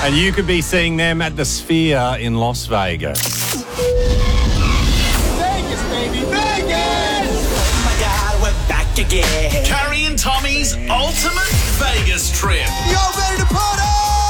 And you could be seeing them at the Sphere in Las Vegas. Vegas, baby, Vegas! Oh my God, we're back again. Carrie and Tommy's ultimate Vegas trip. Y'all ready to party?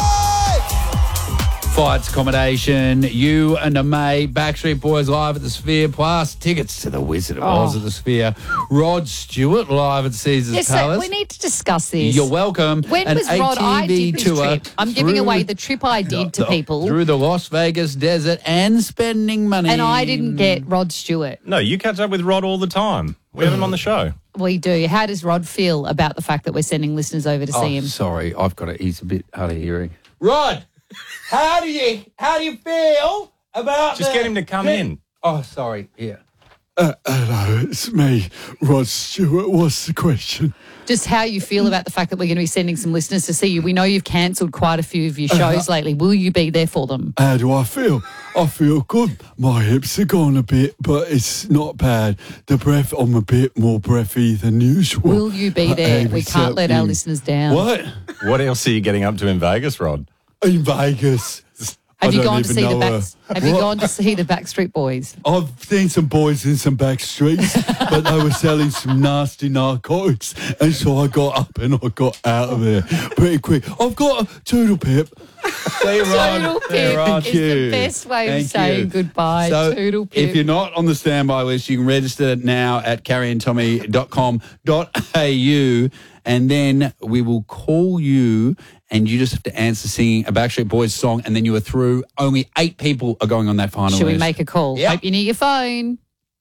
Flights, accommodation, you and a mate, Backstreet Boys live at the Sphere, plus tickets to the Wizard of Oz at the Sphere. Rod Stewart live at Caesars Palace. We need to discuss this. You're welcome. When An was Rod? I did this tour trip. I'm giving through away the trip I did to people. Through the Las Vegas desert and spending money. And I didn't get Rod Stewart. No, you catch up with Rod all the time. We have him on the show. We do. How does Rod feel about the fact that we're sending listeners over to see him? Sorry, I've got it. He's a bit hard of hearing. Rod, how do you feel about Just get him to come in. Oh, sorry. Yeah. Hello, it's me, Rod Stewart. What's the question? Just how you feel about the fact that we're going to be sending some listeners to see you. We know you've cancelled quite a few of your shows lately. Will you be there for them? How do I feel? I feel good. My hips are gone a bit, but it's not bad. The breath, I'm a bit more breathy than usual. Will you be there? We can't let our listeners down. What? What else are you getting up to in Vegas, Rod? In Vegas. Have you gone to see the Backstreet Boys? I've seen some boys in some back streets, but they were selling some nasty narcotics, and so I got up and I got out of there pretty quick. I've got a toodle pip. See you, Rod. Toodle pip is the best way of saying goodbye. So Toodle pip. if you're not on the standby list, you can register now at carrieandtommy.com.au, and then we will call you, and you just have to answer singing a Backstreet Boys song, and then you are through. Only 8 people are going on that final Should list. we make a call? Yep. Hope you need your phone.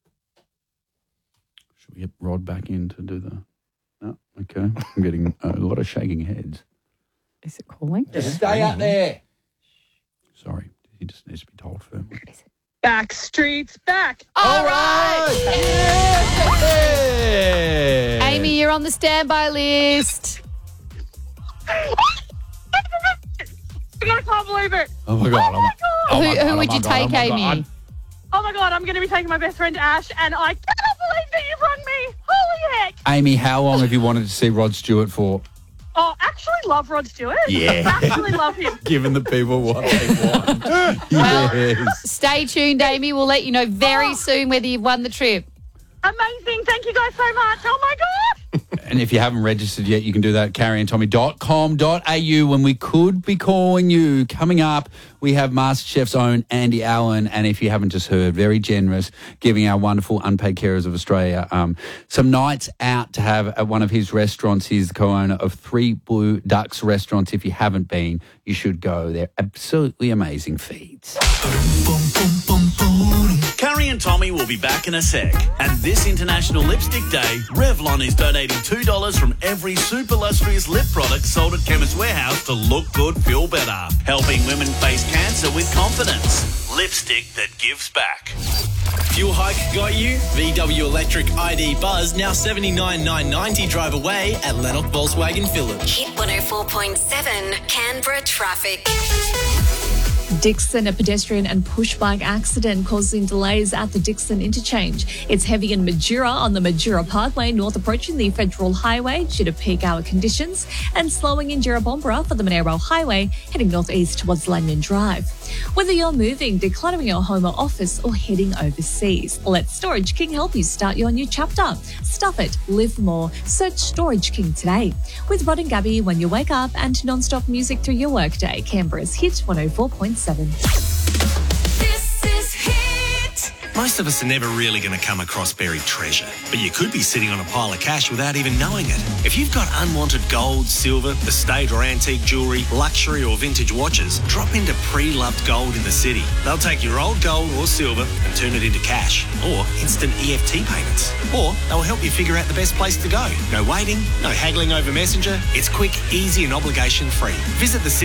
Should we get Rod back in to do the... No, okay. I'm getting a lot of shaking heads. Is it calling? Just stay up there. Sorry, he just needs to be told firmly. Backstreet's back. All right. Yeah. Amy, you're on the standby list. I can't believe it. Oh my God. Who would you take, Amy? Oh my God, I'm going to be taking my best friend Ash, and I cannot believe that you've rung me. Holy heck. Amy, how long have you wanted to see Rod Stewart for? Oh, actually love Rod Stewart. Yeah. Actually love him. Giving the people what they want. Yes. Stay tuned, Amy. We'll let you know very soon whether you've won the trip. Amazing. Thank you guys so much. Oh my God. And if you haven't registered yet, you can do that at carrieandtommy.com.au. when we could be calling you. Coming up, we have MasterChef's own Andy Allen. And if you haven't just heard, very generous, giving our wonderful unpaid carers of Australia some nights out to have at one of his restaurants. He's the co-owner of 3 Blue Ducks restaurants. If you haven't been, you should go. They're absolutely amazing feeds. Carrie and Tommy will be back in a sec. And this International Lipstick Day, Revlon is donating $2 from every super lustrous lip product sold at Chemist Warehouse to look good, feel better. Helping women face cancer with confidence. Lipstick that gives back. Fuel hike got you? VW Electric ID Buzz now $79,990 drive away at Lennox Volkswagen Village. Hit 104.7 Canberra traffic. Dixon, a pedestrian and push bike accident causing delays at the Dixon interchange. It's heavy in Majura on the Majura Parkway, north approaching the Federal Highway due to peak hour conditions, and slowing in Jirabombra for the Monaro Highway, heading northeast towards Lanyon Drive. Whether you're moving, decluttering your home or office, or heading overseas, let Storage King help you start your new chapter. Stuff it, live more. Search Storage King today. With Rod and Gabby when you wake up, and non-stop music through your workday. Canberra's Hit 104.7. This is Hit. Most of us are never really going to come across buried treasure, but you could be sitting on a pile of cash without even knowing it. If you've got unwanted gold, silver, estate or antique jewellery, luxury or vintage watches, drop into Pre-Loved Gold in the city. They'll take your old gold or silver and turn it into cash or instant EFT payments. Or they'll help you figure out the best place to go. No waiting, no haggling over Messenger. It's quick, easy and obligation free. Visit the